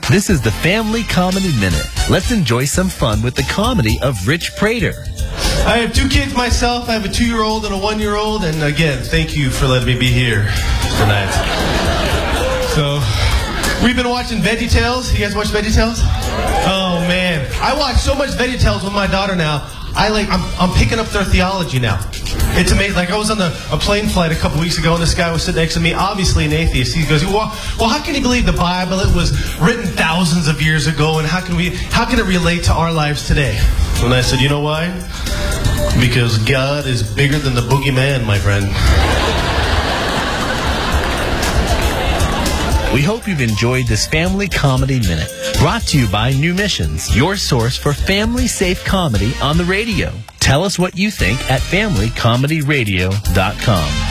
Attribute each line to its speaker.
Speaker 1: This is the Family Comedy Minute. Let's enjoy some fun with the comedy of Rich Prater.
Speaker 2: I have 2 kids myself. I have a 2-year-old and a 1-year-old. And again, thank you for letting me be here tonight. So, we've been watching VeggieTales. You guys watch VeggieTales? Oh, man. I watch so much VeggieTales with my daughter now. I'm picking up their theology now. It's amazing. Like, I was on a plane flight a couple weeks ago, and this guy was sitting next to me, obviously an atheist. He goes, well, how can you believe the Bible? It was written thousands of years ago, and how can it relate to our lives today? And I said, you know why? Because God is bigger than the boogeyman, my friend.
Speaker 1: We hope you've enjoyed this Family Comedy Minute, brought to you by New Missions, your source for family-safe comedy on the radio. Tell us what you think at FamilyComedyRadio.com.